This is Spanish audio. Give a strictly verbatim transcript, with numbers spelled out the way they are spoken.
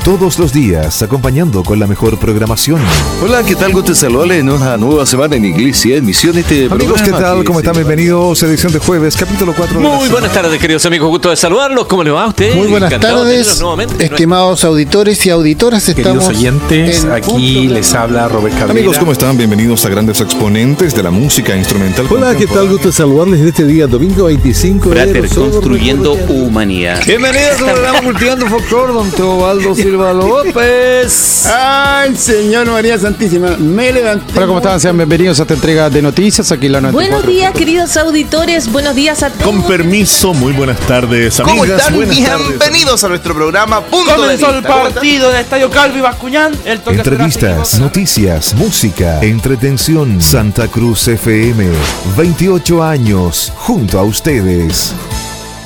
todos los días, acompañando con la mejor programación. Hola, ¿qué tal? Gusto saludarles en una nueva semana en Iglesia, emisión de este Amigos, ¿qué tal? ¿Cómo están? Bienvenidos a edición de jueves, capítulo cuatro. Muy buenas tardes, queridos amigos. Gusto de saludarlos. ¿Cómo les va a ustedes? Muy buenas tardes, estimados auditores y auditoras. Queridos oyentes, aquí les habla Robert Cabrera. Amigos, ¿cómo están? Bienvenidos a grandes exponentes de la música instrumental. Hola, ¿qué tal? Gusto de saludarles en este día, domingo veinticinco de Frater, enero. construyendo humanidad. Bienvenidos al programa Cultivando Folclor, don Teobaldo Silva López. Ay, Señor María Santísima, me levanté. Hola, ¿cómo están? Sean bienvenidos a esta entrega de noticias. Aquí la noventa y cuatro. Buenos días, queridos auditores. Buenos días a todos. Con permiso, muy buenas tardes, amigas. ¿Cómo están? Buenas Bienvenidos tardes. a nuestro programa Punto Comenzó de el partido en el Estadio Calvi Bascuñán. El toque Entrevistas, noticias, música, entretención. Santa Cruz F M, veintiocho años junto a ustedes.